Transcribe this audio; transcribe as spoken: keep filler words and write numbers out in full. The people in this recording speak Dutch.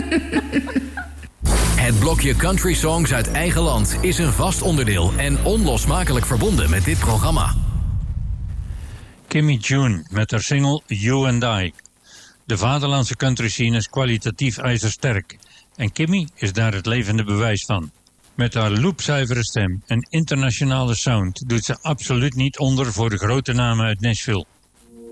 Het blokje Country Songs uit eigen land is een vast onderdeel en onlosmakelijk verbonden met dit programma. Kimmy June met haar single You and I. De vaderlandse country scene is kwalitatief ijzersterk en Kimmy is daar het levende bewijs van. Met haar loopzuivere stem en internationale sound doet ze absoluut niet onder voor de grote namen uit Nashville.